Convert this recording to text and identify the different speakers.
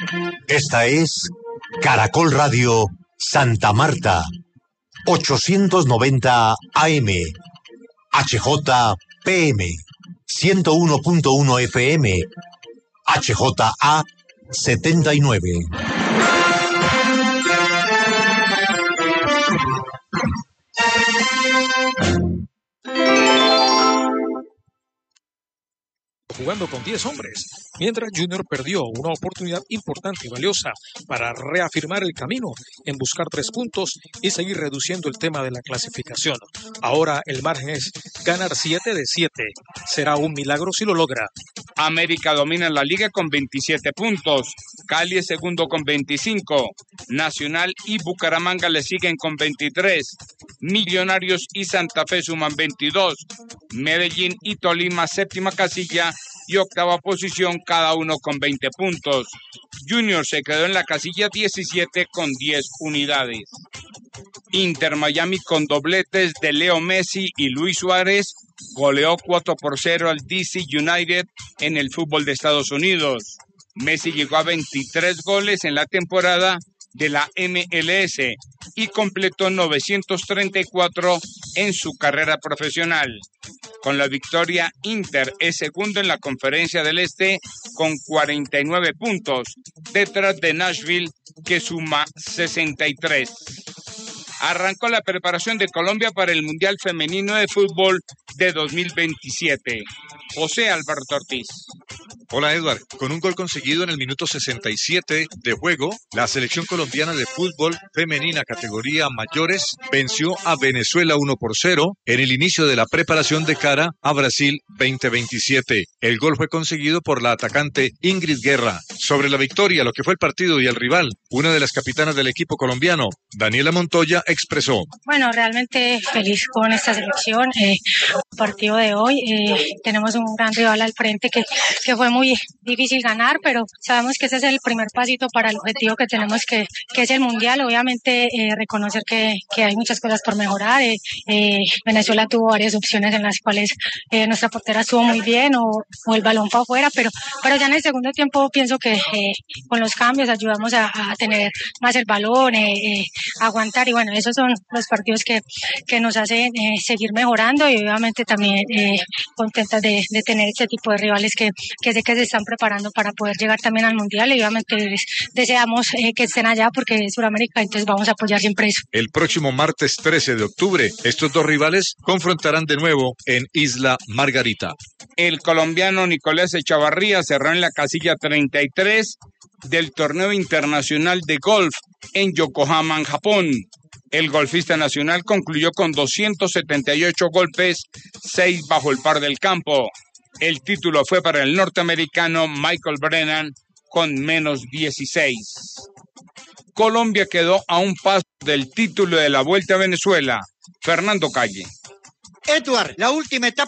Speaker 1: Esta es Caracol Radio Santa Marta, 890 AM, HJPM, 101.1 FM, HJA 79.
Speaker 2: Jugando con 10 hombres, mientras Junior perdió una oportunidad importante y valiosa para reafirmar el camino en buscar 3 puntos y seguir reduciendo el tema de la clasificación. Ahora el margen es ganar 7 de 7. Será un milagro si lo logra.
Speaker 3: América domina la liga con 27 puntos. Cali es segundo con 25. Nacional y Bucaramanga le siguen con 23. Millonarios y Santa Fe suman 22. Medellín y Tolima séptima casilla y octava posición, cada uno con 20 puntos. Junior se quedó en la casilla 17 con 10 unidades. Inter Miami con dobletes de Leo Messi y Luis Suárez goleó 4-0 al DC United en el fútbol de Estados Unidos. Messi llegó a 23 goles en la temporada de la MLS y completó 934 en su carrera profesional. Con la victoria, Inter es segundo en la Conferencia del Este con 49 puntos, detrás de Nashville, que suma 63. Arrancó la preparación de Colombia para el Mundial Femenino de Fútbol de 2027. José Alberto Ortiz.
Speaker 4: Hola Edward, con un gol conseguido en el minuto 67 de juego, la selección colombiana de fútbol femenina categoría mayores venció a Venezuela 1-0 en el inicio de la preparación de cara a Brasil 2027. El gol fue conseguido por la atacante Ingrid Guerra. Sobre la victoria, lo que fue el partido y el rival, una de las capitanas del equipo colombiano, Daniela Montoya, expresó:
Speaker 5: Bueno, realmente feliz con esta selección. Partido de hoy, tenemos un gran rival al frente que fue muy difícil ganar, pero sabemos que ese es el primer pasito para el objetivo que tenemos, que es el Mundial. Obviamente reconocer que hay muchas cosas por mejorar. Venezuela tuvo varias opciones en las cuales nuestra portera estuvo muy bien o el balón fue afuera, pero ya en el segundo tiempo pienso que con los cambios ayudamos a tener más el balón, aguantar, y bueno, esos son los partidos que nos hacen seguir mejorando, y obviamente también contentas de tener este tipo de rivales que sé que se están preparando para poder llegar también al Mundial, y obviamente deseamos que estén allá porque es Sudamérica, entonces vamos a apoyar siempre eso.
Speaker 4: El próximo martes 13 de octubre, estos dos rivales confrontarán de nuevo en Isla Margarita.
Speaker 3: El colombiano Nicolás Echavarría cerró en la casilla 33 del torneo internacional de golf en Yokohama, en Japón. El golfista nacional concluyó con 278 golpes, 6 bajo el par del campo. El título fue para el norteamericano Michael Brennan con menos 16. Colombia quedó a un paso del título de la Vuelta a Venezuela. Fernando Calle.
Speaker 6: Edward, la última etapa